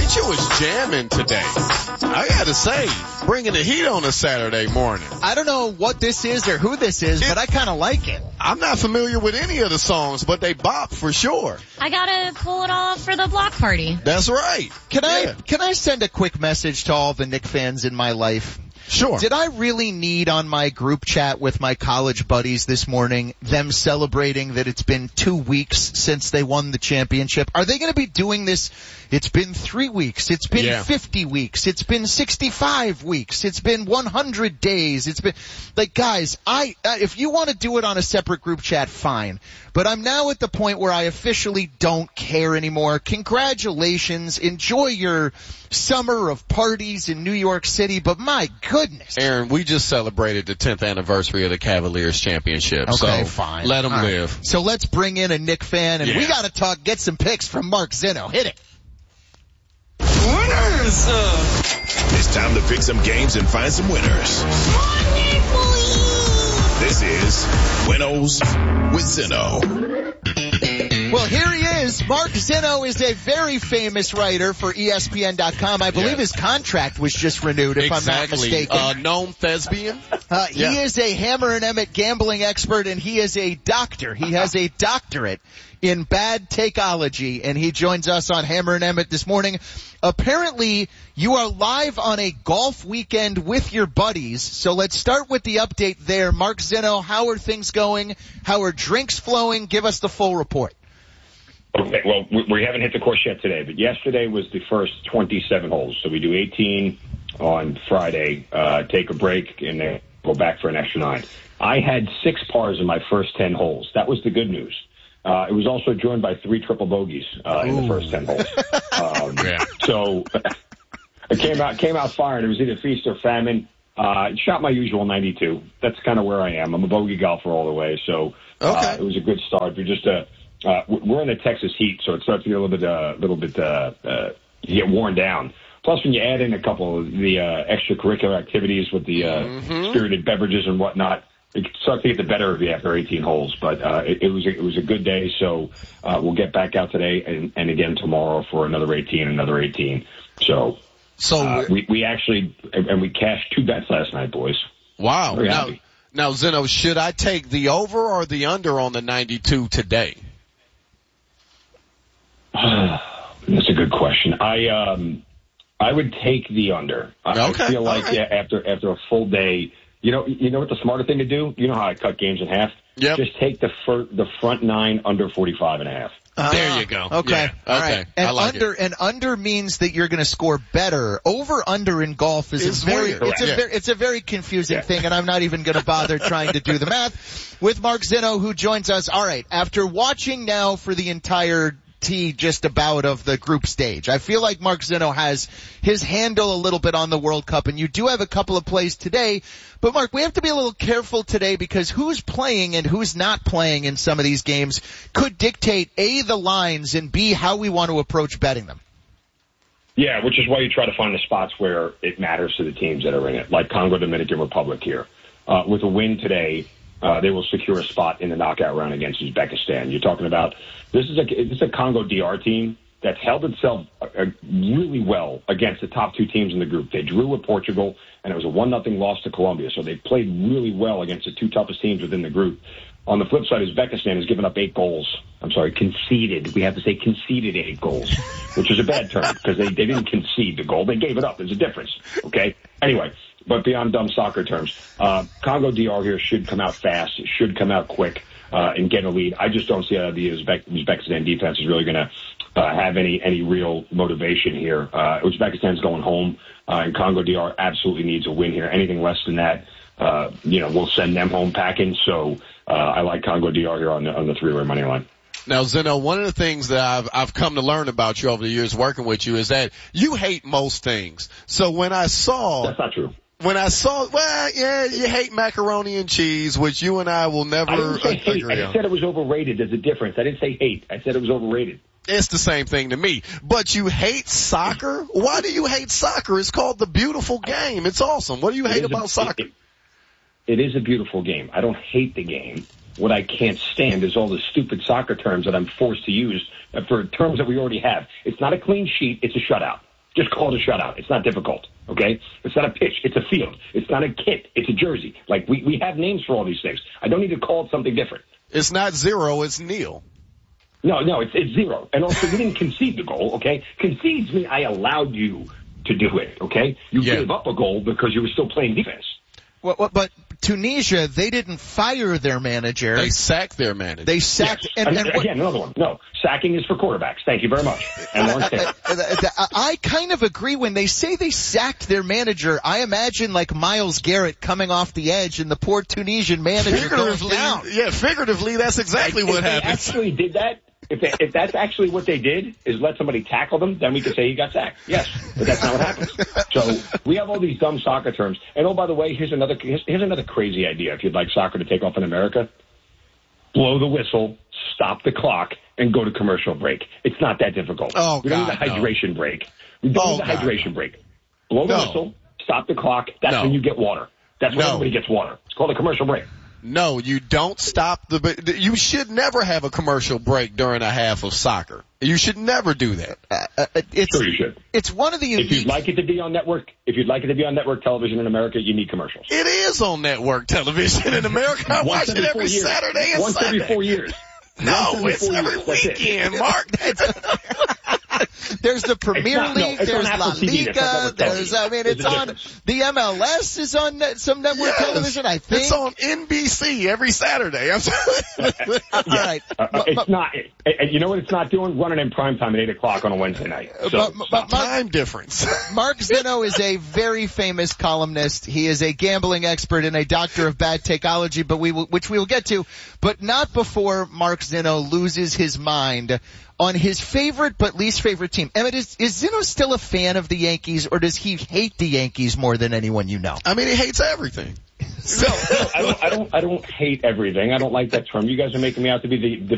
Preacher was jamming today. I gotta say, bringing the heat on a Saturday morning. I don't know what this is or who this is, but I kind of like it. I'm not familiar with any of the songs, but they bop for sure. I gotta pull it off for the block party. That's right. Can I send a quick message to all the Knick fans in my life? Sure. Did I really need on my group chat with my college buddies this morning them celebrating that it's been 2 weeks since they won the championship? Are they going to be doing this? It's been 3 weeks. It's been 50 weeks. It's been 65 weeks. It's been 100 days. It's been like, guys, if you want to do it on a separate group chat, fine. But I'm now at the point where I officially don't care anymore. Congratulations. Enjoy your summer of parties in New York City, but my goodness. Aaron, we just celebrated the 10th anniversary of the Cavaliers championship. Okay, so fine. Let them live. Right. So let's bring in a Knick fan, and we got to get some picks from Mark Zinno. Hit it. Winners! It's time to pick some games and find some winners. This is Winnows with Zinno. Well, here he is. Mark Zinno is a very famous writer for ESPN.com. I believe his contract was just renewed, if I'm not mistaken. Known thespian. He is a Hammer and Emmett gambling expert, and he is a doctor. He has a doctorate in bad takeology, and he joins us on Hammer and Emmett this morning. Apparently, you are live on a golf weekend with your buddies, so let's start with the update there. Mark Zinno, how are things going? How are drinks flowing? Give us the full report. Okay, well, we haven't hit the course yet today, but yesterday was the first 27 holes. So we do 18 on Friday, take a break, and then go back for an extra 9. I had 6 pars in my first 10 holes. That was the good news. It was also joined by 3 triple bogeys in the first 10 holes. So it came out firing. It was either feast or famine. Shot my usual 92. That's kind of where I am. I'm a bogey golfer all the way, so it was a good start. We're just we're in the Texas heat, so it starts to get a little bit you get worn down. Plus, when you add in a couple of the extracurricular activities with the spirited beverages and whatnot, it starts to get the better of you after 18 holes. But it was a good day, so we'll get back out today and again tomorrow for another 18. So we actually and we cashed 2 bets last night, boys. Wow! Now, Zinno, should I take the over or the under on the 92 today? That's a good question. I would take the under. I feel like after a full day, you know what the smarter thing to do? You know how I cut games in half? Yep. Just take the front 9 under 45.5. There you go. Okay. Yeah. All right. And I like under means that you're going to score better. Over under in golf is it's a very confusing thing, and I'm not even going to bother trying to do the math. With Mark Zinno, who joins us. All right. After watching now for the entire just about of the group stage, I feel like Mark Zinno has his handle a little bit on the World Cup, and you do have a couple of plays today. But Mark, we have to be a little careful today because who's playing and who's not playing in some of these games could dictate A, the lines, and B, how we want to approach betting them. Yeah, which is why you try to find the spots where it matters to the teams that are in it, like Congo, Dominican Republic here. With a win today, they will secure a spot in the knockout round against Uzbekistan. You're talking about this is a Congo DR team that's held itself really well against the top 2 teams in the group. They drew with Portugal, and it was a 1-0 loss to Colombia. So they played really well against the 2 toughest teams within the group. On the flip side, Uzbekistan has given up 8 goals. I'm sorry, conceded. We have to say conceded 8 goals, which is a bad term because they didn't concede the goal. They gave it up. There's a difference. Okay? Anyway, but beyond dumb soccer terms, Congo DR here should come out fast, should come out quick, and get a lead. I just don't see how the Uzbekistan defense is really going to have any real motivation here. Uzbekistan's going home, and Congo DR absolutely needs a win here. Anything less than that, we'll send them home packing. So I like Congo DR here on the 3-way money line. Now, Zinno, one of the things that I've come to learn about you over the years working with you is that you hate most things. So when I saw... That's not true. When I saw, you hate macaroni and cheese, which you and I will never agree on. I said it was overrated. There's a difference. I didn't say hate. I said it was overrated. It's the same thing to me. But you hate soccer? Why do you hate soccer? It's called the beautiful game. It's awesome. What do you hate about soccer? It is a beautiful game. I don't hate the game. What I can't stand is all the stupid soccer terms that I'm forced to use for terms that we already have. It's not a clean sheet. It's a shutout. Just call it a shutout. It's not difficult, okay? It's not a pitch. It's a field. It's not a kit. It's a jersey. Like, we have names for all these things. I don't need to call it something different. It's not 0, it's nil. No, it's 0. And also, you didn't concede the goal, okay? Concedes me, I allowed you to do it, okay? You gave up a goal because you were still playing defense. But Tunisia, they didn't fire their manager. They sacked their manager. They sacked. Yes. And again, another one. No, sacking is for quarterbacks. Thank you very much. And I kind of agree. When they say they sacked their manager, I imagine like Myles Garrett coming off the edge and the poor Tunisian manager going down. Yeah, figuratively, that's exactly what happened. They actually did that. If that's actually what they did, is let somebody tackle them, then we could say he got sacked. Yes, but that's not what happens. So we have all these dumb soccer terms. And oh, by the way, here's another crazy idea. If you'd like soccer to take off in America, blow the whistle, stop the clock, and go to commercial break. It's not that difficult. We don't need a hydration break. We don't need a hydration break. Blow the whistle, stop the clock. That's when you get water. That's when everybody gets water. It's called a commercial break. No, you don't stop you should never have a commercial break during a half of soccer. You should never do that. Sure you should. It's one of the unique... If you'd like it to be on network television in America, you need commercials. It is on network television in America. I watch it every Saturday and Sunday. Once every 4 years. No, it's every weekend, Mark. There's the Premier League, there's La Liga, it's on, the MLS is on some network television, I think. It's on NBC every Saturday. All right. It's not, you know what it's not doing? Running in prime time at 8 o'clock on a Wednesday night. So, time difference. Mark Zinno is a very famous columnist. He is a gambling expert and a doctor of bad takeology, which we will get to, but not before Mark Zinno loses his mind on his favorite but least favorite team. Emmett, is Zinno still a fan of the Yankees, or does he hate the Yankees more than anyone you know? I mean, he hates everything. No, I don't hate everything. I don't like that term. You guys are making me out to be the